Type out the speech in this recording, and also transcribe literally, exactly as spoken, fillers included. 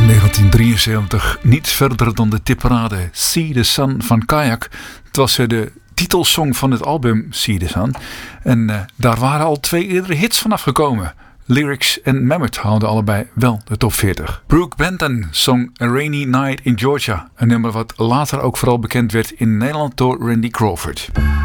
negentien drieënzeventig, niets verder dan de tipparade See the Sun van Kayak. Het was de titelsong van het album See the Sun. En uh, daar waren al twee eerdere hits vanaf gekomen. Lyrics en Mammoth haalden allebei wel de top veertig. Brooke Benton zong A Rainy Night in Georgia. Een nummer wat later ook vooral bekend werd in Nederland door Randy Crawford.